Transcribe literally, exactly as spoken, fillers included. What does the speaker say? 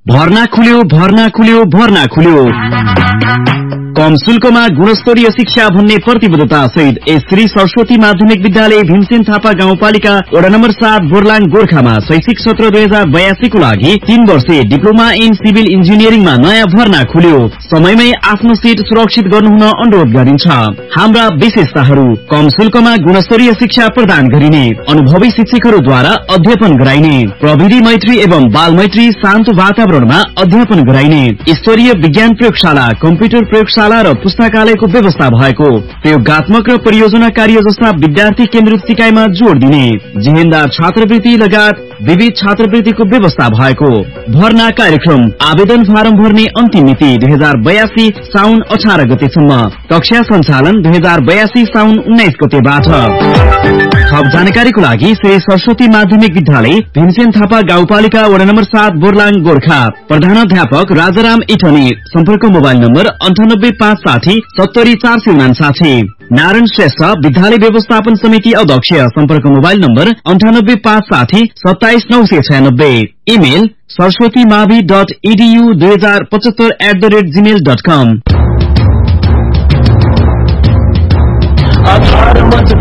भर्ना खुल्यो भर्ना खुल्यो भर्ना खुल्यो कम शुल्कमा गुणस्तरीय शिक्षा भन्ने प्रतिबद्धता सहित एस श्री सरस्वती माध्यमिक विद्यालय भीमसेन थापा गाउँपालिका वडा नम्बर सात बोरलाङ गोर्खामा शैक्षिक सत्र दुई हजार बयासी को लागि तीन वर्षे डिप्लोमा इन सिभिल इन्जिनियरिङमा नयाँ भर्ना खुल्यो। समयमै आफ्नो सीट सुरक्षित गर्नुहुन अनुरोध गरिन्छ। हाम्रा विशेषताहरू: कम शुल्कमा गुणस्तरीय शिक्षा प्रदान गरिने, अनुभवी शिक्षकहरूद्वारा अध्यापन गराइने, प्रविधि मैत्री एवं बाल मैत्री शान्त वातावरणमा अध्यापन गराइने, स्तरीय विज्ञान प्रयोगशाला, कम्प्युटर प्रयोगशाला र पुस्तकालयको व्यवस्था भएको, प्रयोगात्मक र परियोजना कार्य जस्ता विद्यार्थी केन्द्रित सिकाइमा जोड़ दिने, जिहेन्दार छात्रवृत्ति लगायत विविध छात्रवृत्तिको व्यवस्था भएको। भर्ना कार्यक्रम आवेदन फारम भर्ने अन्तिम मिति दुई हजार बयासी साउन अठार गतेसम्म। कक्षा सञ्चालन दुई हजार बयासी साउन उन्नाइस गतेबाट। थप जानकारीको लागि श्री सरस्वती माध्यमिक विद्यालय भीमसेन थापा गाउँपालिका वडा नम्बर सात बोरलाङ गोर्खा, प्रधानाध्यापक राजाराम इठनी। सम्पर्क मोबाइल नम्बर अन्ठानब्बे पाँच साठी सत्तरी चार सय उनासाठी। नारायण श्रेष्ठ विद्यालय व्यवस्थापन समिति अध्यक्ष। सम्पर्क मोबाइल नम्बर अन्ठानब्बे पाँच साठी सत्ताइस नौ सय छयानब्बे। इमेल सरस्वती मावि डट इडियू दुई हजार पचहत्तर at the rate Gmail dot com.